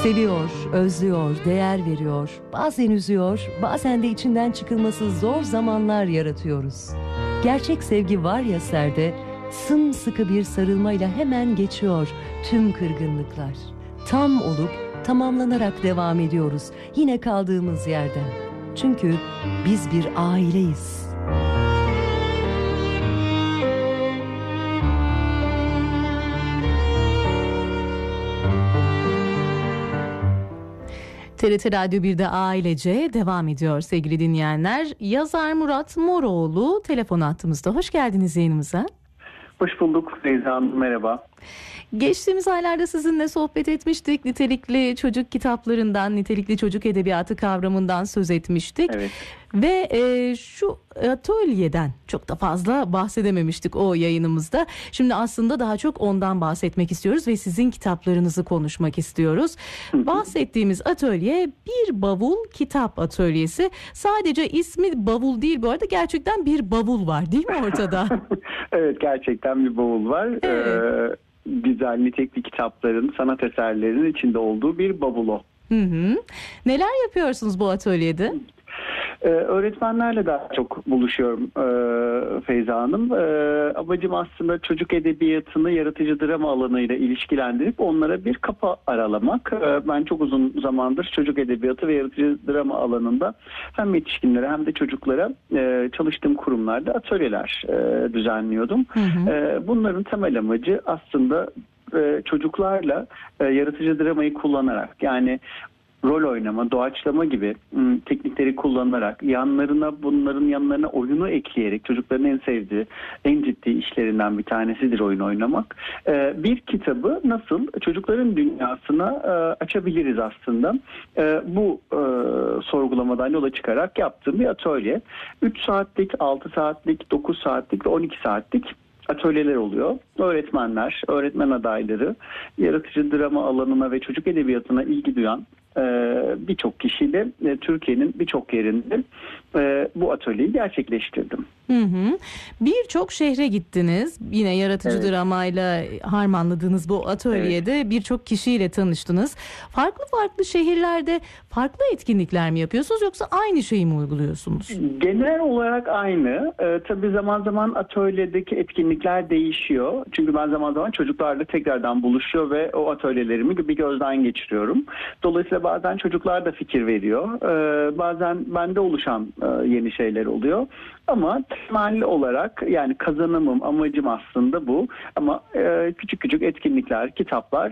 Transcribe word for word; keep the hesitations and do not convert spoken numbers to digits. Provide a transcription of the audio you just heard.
Seviyor, özlüyor, değer veriyor, bazen üzüyor, bazen de içinden çıkılması zor zamanlar yaratıyoruz. Gerçek sevgi var ya serde, sımsıkı bir sarılmayla hemen geçiyor tüm kırgınlıklar. Tam olup tamamlanarak devam ediyoruz yine kaldığımız yerden. Çünkü biz bir aileyiz. T R T Radyo bir'de Ailece devam ediyor sevgili dinleyenler. Yazar Murat Moroğlu telefon hattımızda. Hoş geldiniz yayınımıza. Hoş bulduk Feyza Hanım, merhaba. Geçtiğimiz aylarda sizinle sohbet etmiştik. Nitelikli çocuk kitaplarından, nitelikli çocuk edebiyatı kavramından söz etmiştik. Evet. Ve e, şu atölyeden çok da fazla bahsedememiştik o yayınımızda. Şimdi aslında daha çok ondan bahsetmek istiyoruz ve sizin kitaplarınızı konuşmak istiyoruz. Bahsettiğimiz atölye bir bavul kitap atölyesi. Sadece ismi bavul değil bu arada, gerçekten bir bavul var değil mi ortada? Evet, gerçekten bir bavul var. Evet. Ee, güzel nitelikli kitapların, sanat eserlerinin içinde olduğu bir bavul o. Hı hı. Neler yapıyorsunuz bu atölyede? Ee, öğretmenlerle daha çok buluşuyorum e, Feyza Hanım. E, amacım aslında çocuk edebiyatını yaratıcı drama alanıyla ilişkilendirip onlara bir kapı aralamak. E, ben çok uzun zamandır çocuk edebiyatı ve yaratıcı drama alanında hem yetişkinlere hem de çocuklara e, çalıştığım kurumlarda atölyeler e, düzenliyordum. Hı hı. E, bunların temel amacı aslında e, çocuklarla e, yaratıcı dramayı kullanarak, yani rol oynama, doğaçlama gibi ım, teknikleri kullanarak, yanlarına bunların yanlarına oyunu ekleyerek, çocukların en sevdiği, en ciddi işlerinden bir tanesidir oyun oynamak. Ee, bir kitabı nasıl çocukların dünyasına e, açabiliriz aslında. E, bu e, sorgulamadan yola çıkarak yaptığım bir atölye. üç saatlik, altı saatlik, dokuz saatlik ve on iki saatlik atölyeler oluyor. Öğretmenler, öğretmen adayları, yaratıcı drama alanına ve çocuk edebiyatına ilgi duyan birçok kişiyle Türkiye'nin birçok yerinde bu atölyeyi gerçekleştirdim. Hı hı. Birçok şehre gittiniz. Yine yaratıcı evet. dramayla harmanladığınız bu atölyede evet. birçok kişiyle tanıştınız. Farklı farklı şehirlerde farklı etkinlikler mi yapıyorsunuz yoksa aynı şeyi mi uyguluyorsunuz? Genel olarak aynı. Ee, tabii zaman zaman atölyedeki etkinlikler değişiyor. Çünkü ben zaman zaman çocuklarla tekrardan buluşuyor ve o atölyelerimi bir gözden geçiriyorum. Dolayısıyla bazen çocuklar da fikir veriyor. Ee, bazen bende oluşan e, yeni şeyler oluyor. Ama temel olarak, yani kazanımım, amacım aslında bu. Ama e, küçük küçük etkinlikler, kitaplar